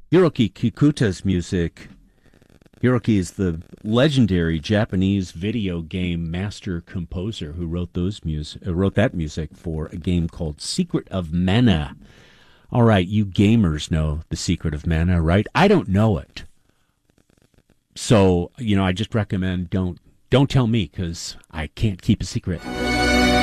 Hiroki Kikuta's music. Hiroki is the legendary Japanese video game master composer who wrote that music for a game called Secret of Mana. All right, you gamers know the Secret of Mana, right? I don't know it. So, I just recommend don't tell me because I can't keep a secret.